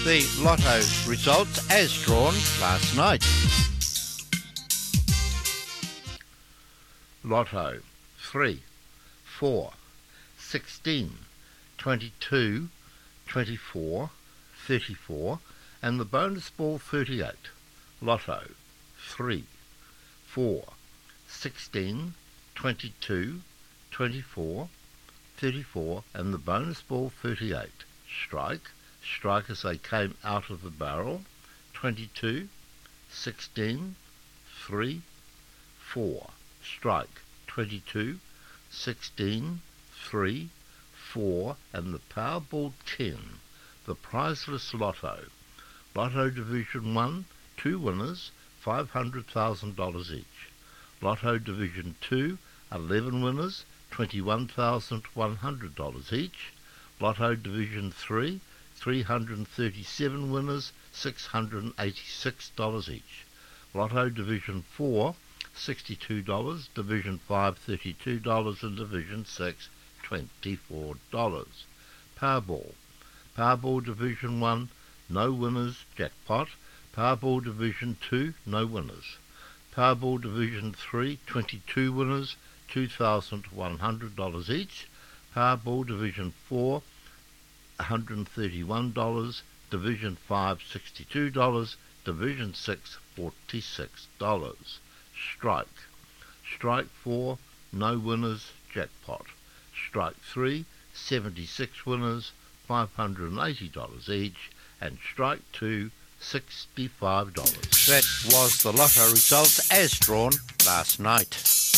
the Lotto results as drawn last night. Lotto 3, 4, 16, 22, 24, 34 and the bonus ball 38. Lotto 3, 4, 16, 22, 24, 34 and the bonus ball 38. Strike as they came out of the barrel, 22, 16, 3, 4. Strike, 22, 16, 3, 4 and the Powerball 10, the prizeless Lotto. Lotto Division 1, 2 winners, $500,000 each. Lotto Division 2, 11 winners, $21,100 each. Lotto Division 3, 337 winners, $686 each. Lotto Division 4, $62, Division 5, $32 and Division 6, $24. Powerball Division 1, no winners, jackpot. Powerball Division 2, no winners. Powerball Division 3, 22 winners, $2,100 each. Powerball Division 4, $131, Division 5, $62, Division 6, $46. Strike 4, no winners, jackpot. Strike 3, 76 winners, $580 each, and Strike 2, $65. That was the Lotto results as drawn last night.